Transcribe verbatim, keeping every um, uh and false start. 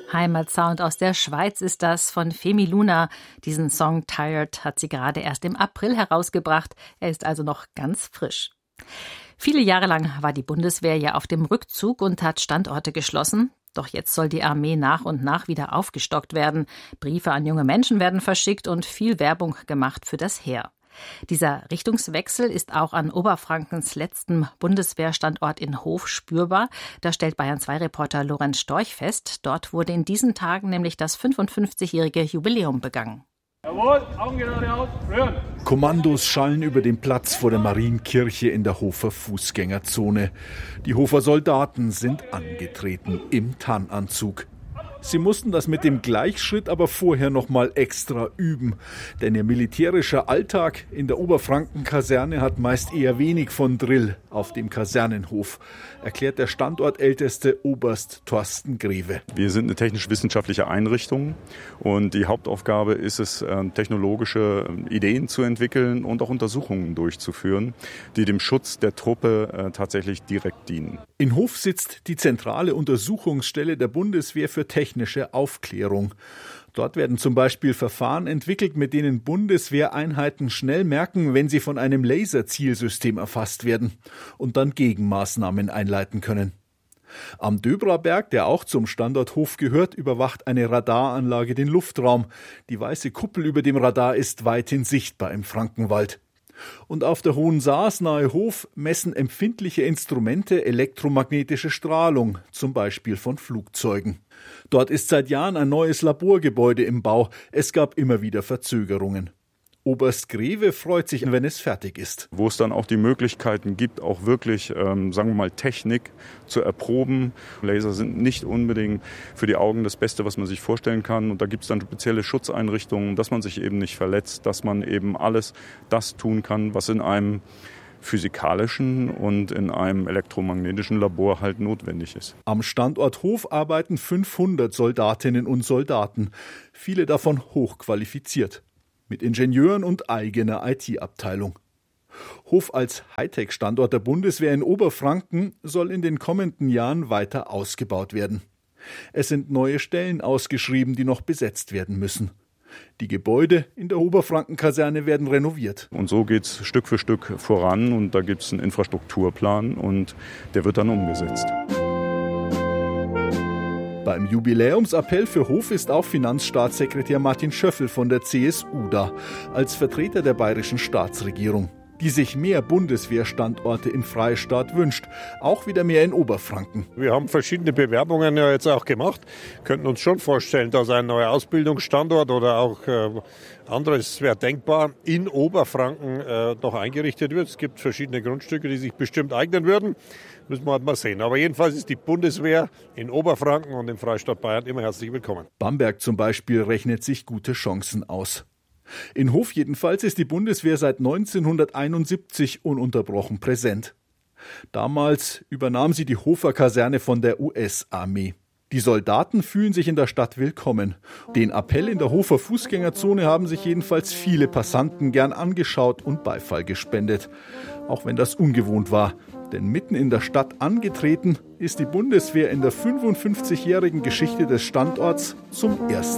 Heimatsound aus der Schweiz ist das von Femi Luna. Diesen Song Tired hat sie gerade erst im April herausgebracht. Er ist also noch ganz frisch. Viele Jahre lang war die Bundeswehr ja auf dem Rückzug und hat Standorte geschlossen. Doch jetzt soll die Armee nach und nach wieder aufgestockt werden. Briefe an junge Menschen werden verschickt und viel Werbung gemacht für das Heer. Dieser Richtungswechsel ist auch an Oberfrankens letztem Bundeswehrstandort in Hof spürbar. Da stellt Bayern zwei Reporter Lorenz Storch fest. Dort wurde in diesen Tagen nämlich das fünfundfünfzigjährige Jubiläum begangen. Jawohl, Augen geradeaus, rühren. Kommandos schallen über den Platz vor der Marienkirche in der Hofer Fußgängerzone. Die Hofer Soldaten sind angetreten im Tarnanzug. Sie mussten das mit dem Gleichschritt aber vorher noch mal extra üben. Denn ihr militärischer Alltag in der Oberfranken-Kaserne hat meist eher wenig von Drill auf dem Kasernenhof, erklärt der standortälteste Oberst Thorsten Greve. Wir sind eine technisch-wissenschaftliche Einrichtung und die Hauptaufgabe ist es, technologische Ideen zu entwickeln und auch Untersuchungen durchzuführen, die dem Schutz der Truppe tatsächlich direkt dienen. In Hof sitzt die zentrale Untersuchungsstelle der Bundeswehr für technische Aufklärung. Dort werden zum Beispiel Verfahren entwickelt, mit denen Bundeswehreinheiten schnell merken, wenn sie von einem Laserzielsystem erfasst werden und dann Gegenmaßnahmen einleiten können. Am Döbraberg, der auch zum Standort Hof gehört, überwacht eine Radaranlage den Luftraum. Die weiße Kuppel über dem Radar ist weithin sichtbar im Frankenwald. Und auf der Hohen Saas nahe Hof messen empfindliche Instrumente elektromagnetische Strahlung, zum Beispiel von Flugzeugen. Dort ist seit Jahren ein neues Laborgebäude im Bau. Es gab immer wieder Verzögerungen. Oberst Greve freut sich, wenn es fertig ist. Wo es dann auch die Möglichkeiten gibt, auch wirklich, ähm, sagen wir mal, Technik zu erproben. Laser sind nicht unbedingt für die Augen das Beste, was man sich vorstellen kann. Und da gibt es dann spezielle Schutzeinrichtungen, dass man sich eben nicht verletzt, dass man eben alles das tun kann, was in einem physikalischen und in einem elektromagnetischen Labor halt notwendig ist. Am Standort Hof arbeiten fünfhundert Soldatinnen und Soldaten, viele davon hochqualifiziert, mit Ingenieuren und eigener I T-Abteilung. Hof als Hightech-Standort der Bundeswehr in Oberfranken soll in den kommenden Jahren weiter ausgebaut werden. Es sind neue Stellen ausgeschrieben, die noch besetzt werden müssen. Die Gebäude in der Oberfranken-Kaserne werden renoviert. Und so geht es Stück für Stück voran und da gibt es einen Infrastrukturplan und der wird dann umgesetzt. Beim Jubiläumsappell für Hof ist auch Finanzstaatssekretär Martin Schöffel von der C S U da, als Vertreter der bayerischen Staatsregierung, die sich mehr Bundeswehrstandorte im Freistaat wünscht, auch wieder mehr in Oberfranken. Wir haben verschiedene Bewerbungen ja jetzt auch gemacht, könnten uns schon vorstellen, dass ein neuer Ausbildungsstandort oder auch äh, anderes wäre denkbar, in Oberfranken äh, noch eingerichtet wird. Es gibt verschiedene Grundstücke, die sich bestimmt eignen würden. Müssen wir halt mal sehen. Aber jedenfalls ist die Bundeswehr in Oberfranken und im Freistaat Bayern immer herzlich willkommen. Bamberg zum Beispiel rechnet sich gute Chancen aus. In Hof jedenfalls ist die Bundeswehr seit neunzehnhunderteinundsiebzig ununterbrochen präsent. Damals übernahm sie die Hofer Kaserne von der U S-Armee. Die Soldaten fühlen sich in der Stadt willkommen. Den Appell in der Hofer Fußgängerzone haben sich jedenfalls viele Passanten gern angeschaut und Beifall gespendet. Auch wenn das ungewohnt war. Denn mitten in der Stadt angetreten ist die Bundeswehr in der fünfundfünfzigjährigen Geschichte des Standorts zum ersten